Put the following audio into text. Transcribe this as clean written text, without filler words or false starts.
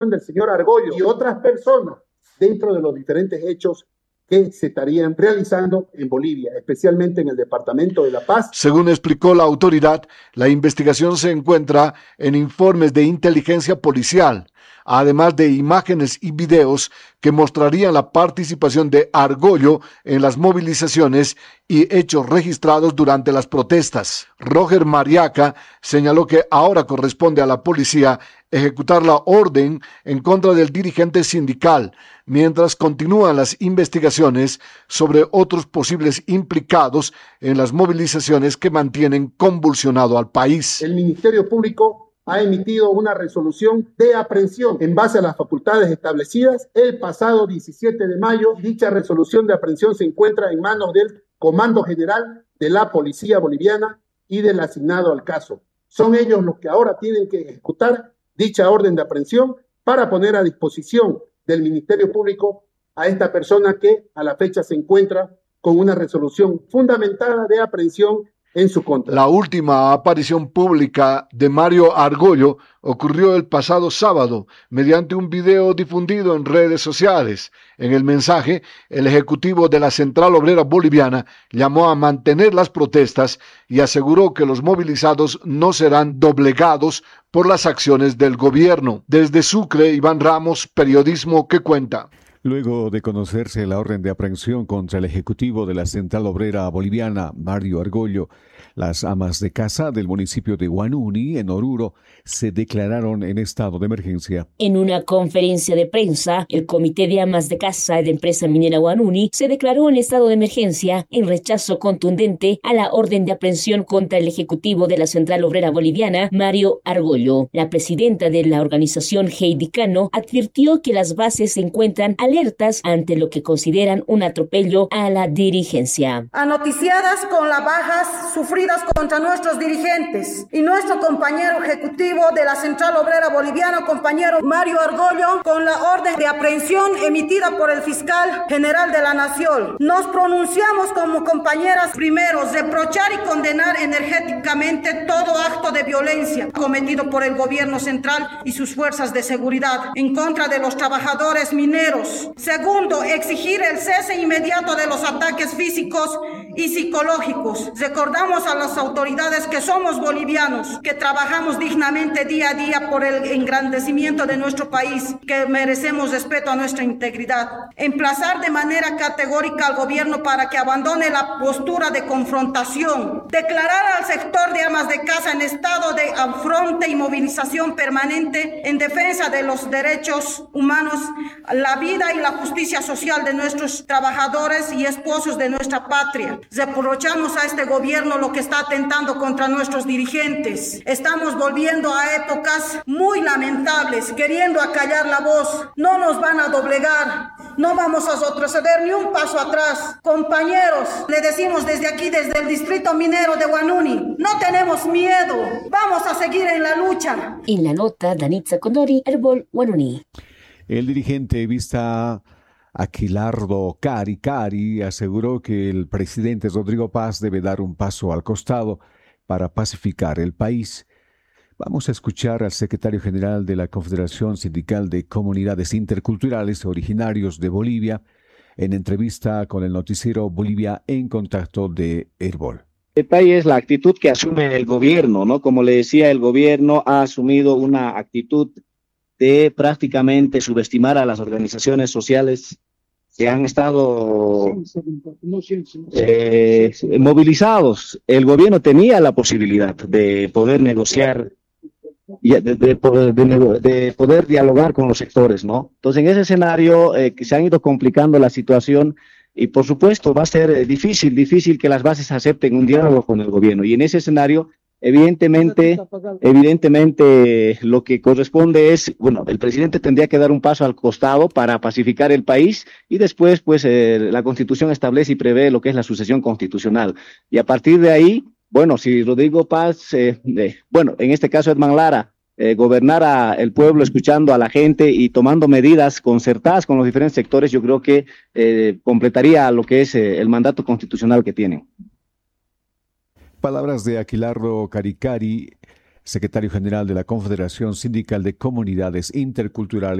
del señor Argollo y otras personas dentro de los diferentes hechos que se estarían realizando en Bolivia, especialmente en el departamento de La Paz. Según explicó la autoridad, la investigación se encuentra en informes de inteligencia policial, además de imágenes y videos que mostrarían la participación de Argollo en las movilizaciones y hechos registrados durante las protestas. Roger Mariaca señaló que ahora corresponde a la policía ejecutar la orden en contra del dirigente sindical, mientras continúan las investigaciones sobre otros posibles implicados en las movilizaciones que mantienen convulsionado al país. El Ministerio Público ha emitido una resolución de aprehensión en base a las facultades establecidas el pasado 17 de mayo. Dicha resolución de aprehensión se encuentra en manos del Comando General de la Policía Boliviana y del asignado al caso. Son ellos los que ahora tienen que ejecutar dicha orden de aprehensión para poner a disposición del Ministerio Público a esta persona que a la fecha se encuentra con una resolución fundamentada de aprehensión en su contra. La última aparición pública de Mario Argollo ocurrió el pasado sábado mediante un video difundido en redes sociales. En el mensaje, el ejecutivo de la Central Obrera Boliviana llamó a mantener las protestas y aseguró que los movilizados no serán doblegados por las acciones del gobierno. Desde Sucre, Iván Ramos, Periodismo que Cuenta. Luego de conocerse la orden de aprehensión contra el ejecutivo de la Central Obrera Boliviana, Mario Argollo, las amas de casa del municipio de Huanuni, en Oruro, se declararon en estado de emergencia. En una conferencia de prensa, el Comité de Amas de Casa de la empresa minera Huanuni se declaró en estado de emergencia en rechazo contundente a la orden de aprehensión contra el ejecutivo de la Central Obrera Boliviana, Mario Argollo. La presidenta de la organización, Heidi Cano, advirtió que las bases se encuentran alertas ante lo que consideran un atropello a la dirigencia. Anoticiadas con las bajas sufridas contra nuestros dirigentes y nuestro compañero ejecutivo de la Central Obrera Boliviana, compañero Mario Argollo, con la orden de aprehensión emitida por el fiscal general de la Nación. Nos pronunciamos como compañeras primeros, reprochar y condenar energéticamente todo acto de violencia cometido por el gobierno central y sus fuerzas de seguridad en contra de los trabajadores mineros. Segundo, exigir el cese inmediato de los ataques físicos y psicológicos. Recordamos a las autoridades que somos bolivianos, que trabajamos dignamente día a día por el engrandecimiento de nuestro país, que merecemos respeto a nuestra integridad. Emplazar de manera categórica al gobierno para que abandone la postura de confrontación. Declarar al sector de amas de casa en estado de afronte y movilización permanente en defensa de los derechos humanos, la vida y la justicia social de nuestros trabajadores y esposos de nuestra patria. Reprochamos a este gobierno lo que está atentando contra nuestros dirigentes. Estamos volviendo a épocas muy lamentables, queriendo acallar la voz. No nos van a doblegar, no vamos a retroceder ni un paso atrás. Compañeros, le decimos desde aquí, desde el distrito minero de Huanuni, no tenemos miedo, vamos a seguir en la lucha. En la nota, Danitza Condori, Herbol, Huanuni. El dirigente Vista Aquilardo Cari aseguró que el presidente Rodrigo Paz debe dar un paso al costado para pacificar el país. Vamos a escuchar al secretario general de la Confederación Sindical de Comunidades Interculturales Originarios de Bolivia en entrevista con el noticiero Bolivia en Contacto de Herbol. El detalle es la actitud que asume el gobierno, ¿no? Como le decía, el gobierno ha asumido una actitud de prácticamente subestimar a las organizaciones sociales que han estado movilizados. El gobierno tenía la posibilidad de poder negociar, de poder dialogar con los sectores, ¿no? Entonces, en ese escenario que se han ido complicando la situación y, por supuesto, va a ser difícil que las bases acepten un diálogo con el gobierno. Y en ese escenario, evidentemente, lo que corresponde es, bueno, el presidente tendría que dar un paso al costado para pacificar el país y después, pues, la Constitución establece y prevé lo que es la sucesión constitucional. Y a partir de ahí, bueno, si Rodrigo Paz, en este caso Edman Lara, gobernara el pueblo escuchando a la gente y tomando medidas concertadas con los diferentes sectores, yo creo que completaría lo que es el mandato constitucional que tienen. Palabras de Aquilardo Cari secretario general de la Confederación Sindical de Comunidades Interculturales